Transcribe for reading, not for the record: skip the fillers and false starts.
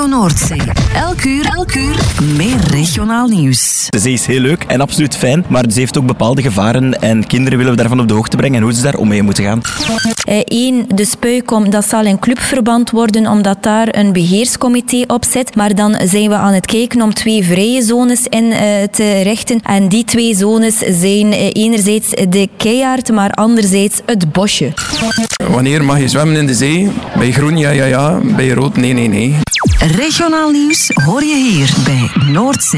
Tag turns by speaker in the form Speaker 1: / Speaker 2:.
Speaker 1: Radio Noordzee. Elk uur meer regionaal nieuws.
Speaker 2: De zee is heel leuk en absoluut fijn, maar ze heeft ook bepaalde gevaren en kinderen willen we daarvan op de hoogte brengen en hoe ze daar om mee moeten gaan.
Speaker 3: De Spuikom, dat zal in clubverband worden omdat daar een beheerscomité op zit. Maar dan zijn we aan het kijken om 2 vrije zones in te richten. En die 2 zones zijn enerzijds de Keiaard, maar anderzijds het bosje.
Speaker 4: Wanneer mag je zwemmen in de zee? Bij groen ja, ja, ja. Bij rood nee, nee, nee.
Speaker 1: Regionaal nieuws hoor je hier bij Noordzee.